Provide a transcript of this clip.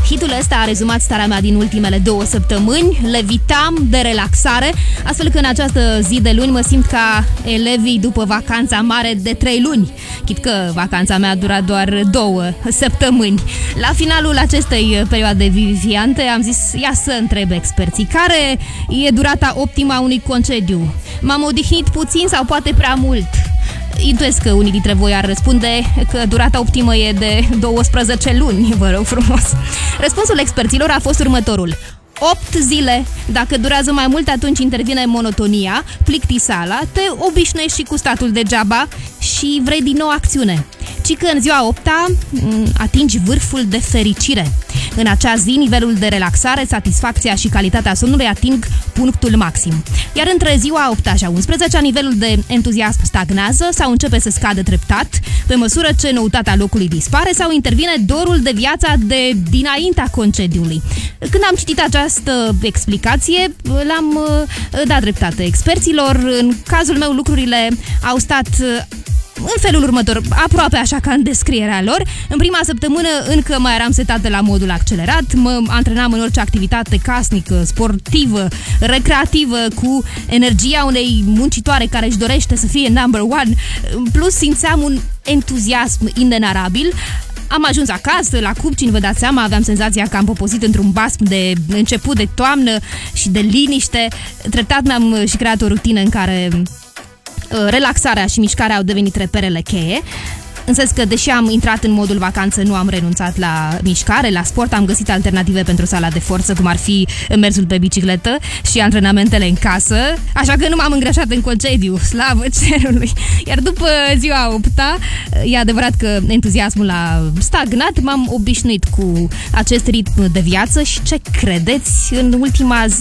Hitul ăsta a rezumat starea mea din ultimele 2 săptămâni. Levitam de relaxare, astfel că în această zi de luni mă simt ca elevii după vacanța mare de 3 luni. Chit că vacanța mea a durat doar 2 săptămâni. La finalul acestei perioade vivifiante am zis, ia să întreb experții, care e durata optimă a unui concediu? M-am odihnit puțin sau poate prea mult? Intuiesc că unii dintre voi ar răspunde că durata optimă e de 12 luni, vă rog frumos. Răspunsul experților a fost următorul: 8 zile. Dacă durează mai mult, atunci intervine monotonia, plictiseala, te obișnuiești și cu statul degeaba și vrei din nou acțiune. Ci că în ziua 8-a atingi vârful de fericire. În acea zi, nivelul de relaxare, satisfacția și calitatea somnului ating punctul maxim. Iar între ziua 8-a și a 11-a, nivelul de entuziasm stagnează sau începe să scadă treptat, pe măsură ce noutatea locului dispare sau intervine dorul de viața de dinaintea concediului. Când am citit această explicație, le-am dat dreptate experților. În cazul meu, lucrurile au stat în felul următor, aproape așa ca în descrierea lor. În prima săptămână încă mai eram setată la modul accelerat, mă antrenam în orice activitate casnică, sportivă, recreativă, cu energia unei muncitoare care își dorește să fie number one. În plus, simțeam un entuziasm inenarabil. Am ajuns acasă, la Cupcini, vă dați seama, aveam senzația că am poposit într-un basm de început de toamnă și de liniște. Treptat mi-am și creat o rutină în care relaxarea și mișcarea au devenit reperele cheie. În sens că, deși am intrat în modul vacanță, nu am renunțat la mișcare, la sport, am găsit alternative pentru sala de forță, cum ar fi mersul pe bicicletă și antrenamentele în casă, așa că nu m-am îngrășat în concediu, slavă cerului. Iar după ziua 8-a, e adevărat că entuziasmul a stagnat, m-am obișnuit cu acest ritm de viață și ce credeți, în ultima zi